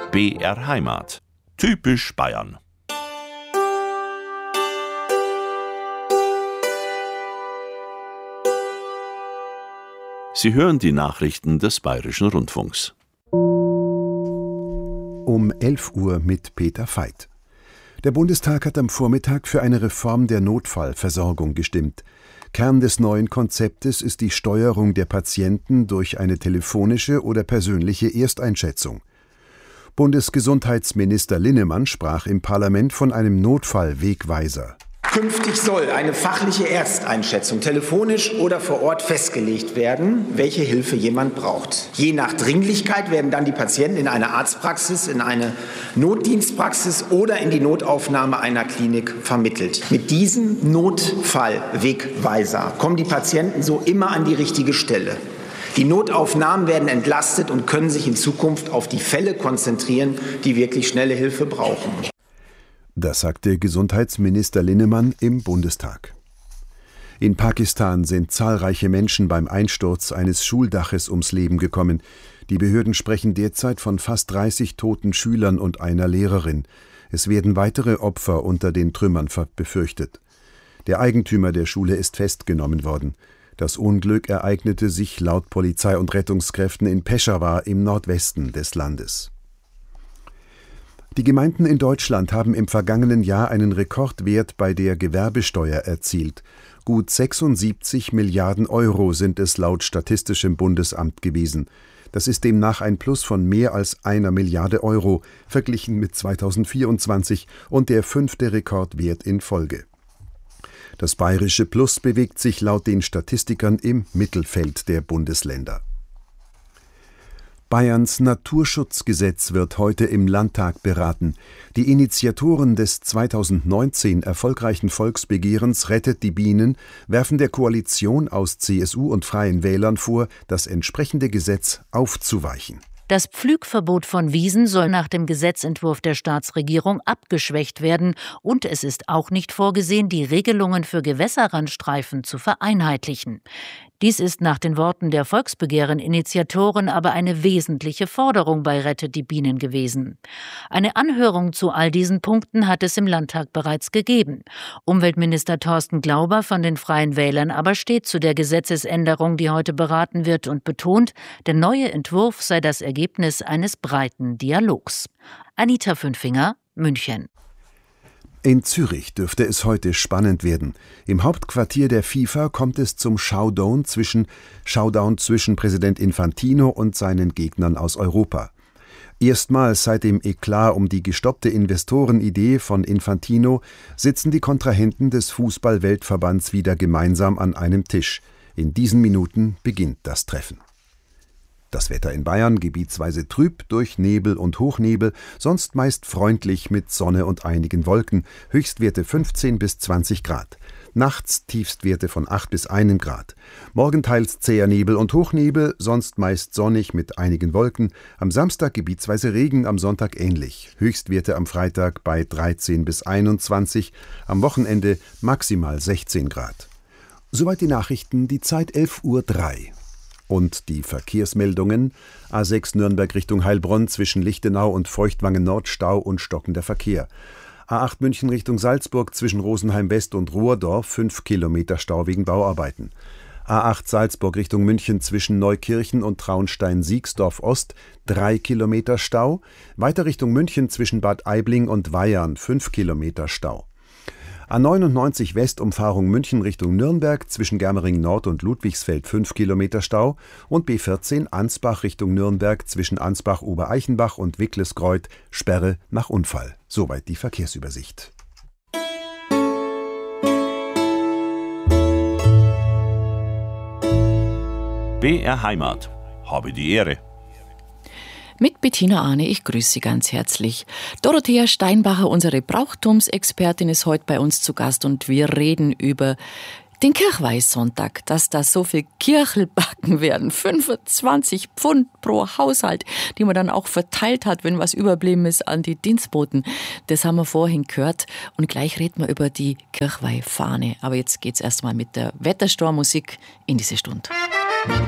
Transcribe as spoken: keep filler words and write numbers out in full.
B R Heimat. Typisch Bayern. Sie hören die Nachrichten des Bayerischen Rundfunks. Um elf Uhr mit Peter Veit. Der Bundestag hat am Vormittag für eine Reform der Notfallversorgung gestimmt. Kern des neuen Konzeptes ist die Steuerung der Patienten durch eine telefonische oder persönliche Ersteinschätzung. Bundesgesundheitsminister Linnemann sprach im Parlament von einem Notfallwegweiser. Künftig soll eine fachliche Ersteinschätzung telefonisch oder vor Ort festgelegt werden, welche Hilfe jemand braucht. Je nach Dringlichkeit werden dann die Patienten in eine Arztpraxis, in eine Notdienstpraxis oder in die Notaufnahme einer Klinik vermittelt. Mit diesem Notfallwegweiser kommen die Patienten so immer an die richtige Stelle. Die Notaufnahmen werden entlastet und können sich in Zukunft auf die Fälle konzentrieren, die wirklich schnelle Hilfe brauchen. Das sagte Gesundheitsminister Linnemann im Bundestag. In Pakistan sind zahlreiche Menschen beim Einsturz eines Schuldaches ums Leben gekommen. Die Behörden sprechen derzeit von fast dreißig toten Schülern und einer Lehrerin. Es werden weitere Opfer unter den Trümmern befürchtet. Der Eigentümer der Schule ist festgenommen worden. Das Unglück ereignete sich laut Polizei und Rettungskräften in Peschawar im Nordwesten des Landes. Die Gemeinden in Deutschland haben im vergangenen Jahr einen Rekordwert bei der Gewerbesteuer erzielt. Gut sechsundsiebzig Milliarden Euro sind es laut Statistischem Bundesamt gewesen. Das ist demnach ein Plus von mehr als einer Milliarde Euro, verglichen mit zweitausendvierundzwanzig und der fünfte Rekordwert in Folge. Das bayerische Plus bewegt sich laut den Statistikern im Mittelfeld der Bundesländer. Bayerns Naturschutzgesetz wird heute im Landtag beraten. Die Initiatoren des zweitausendneunzehn erfolgreichen Volksbegehrens Rettet die Bienen werfen der Koalition aus C S U und Freien Wählern vor, das entsprechende Gesetz aufzuweichen. Das Pflügverbot von Wiesen soll nach dem Gesetzentwurf der Staatsregierung abgeschwächt werden und es ist auch nicht vorgesehen, die Regelungen für Gewässerrandstreifen zu vereinheitlichen. Dies ist nach den Worten der Volksbegehren-Initiatoren aber eine wesentliche Forderung bei Rettet die Bienen gewesen. Eine Anhörung zu all diesen Punkten hat es im Landtag bereits gegeben. Umweltminister Thorsten Glauber von den Freien Wählern aber steht zu der Gesetzesänderung, die heute beraten wird, und betont, der neue Entwurf sei das Ergebnis eines breiten Dialogs. Anita Fünfinger, München. In Zürich dürfte es heute spannend werden. Im Hauptquartier der FIFA kommt es zum Showdown zwischen, Showdown zwischen Präsident Infantino und seinen Gegnern aus Europa. Erstmals seit dem Eklat um die gestoppte Investorenidee von Infantino sitzen die Kontrahenten des Fußball-Weltverbands wieder gemeinsam an einem Tisch. In diesen Minuten beginnt das Treffen. Das Wetter in Bayern gebietsweise trüb durch Nebel und Hochnebel, sonst meist freundlich mit Sonne und einigen Wolken, Höchstwerte fünfzehn bis zwanzig Grad. Nachts Tiefstwerte von acht bis einem Grad. Morgen teils zäher Nebel und Hochnebel, sonst meist sonnig mit einigen Wolken. Am Samstag gebietsweise Regen, am Sonntag ähnlich. Höchstwerte am Freitag bei dreizehn bis einundzwanzig, am Wochenende maximal sechzehn Grad. Soweit die Nachrichten, die Zeit elf Uhr drei. Und die Verkehrsmeldungen: A sechs Nürnberg Richtung Heilbronn zwischen Lichtenau und Feuchtwangen Nord Stau und stockender Verkehr. A acht München Richtung Salzburg zwischen Rosenheim West und Rohrdorf fünf Kilometer Stau wegen Bauarbeiten. A acht Salzburg Richtung München zwischen Neukirchen und Traunstein-Siegsdorf Ost drei Kilometer Stau. Weiter Richtung München zwischen Bad Aibling und Weyarn fünf Kilometer Stau. A neunundneunzig Westumfahrung München Richtung Nürnberg zwischen Germering Nord und Ludwigsfeld fünf Kilometer Stau und B vierzehn Ansbach Richtung Nürnberg zwischen Ansbach-Obereichenbach und Wicklesgreuth Sperre nach Unfall. Soweit die Verkehrsübersicht. B R Heimat. Habe die Ehre. Mit Bettina Ahne, ich grüße Sie ganz herzlich. Dorothea Steinbacher, unsere Brauchtumsexpertin, ist heute bei uns zu Gast und wir reden über den Kirchweihsonntag, dass da so viel Kirchel backen werden. fünfundzwanzig Pfund pro Haushalt, die man dann auch verteilt hat, wenn was überblieben ist, an die Dienstboten. Das haben wir vorhin gehört und gleich reden wir über die Kirchweihfahne. Aber jetzt geht's erstmal mit der Wetterstormusik in diese Stunde.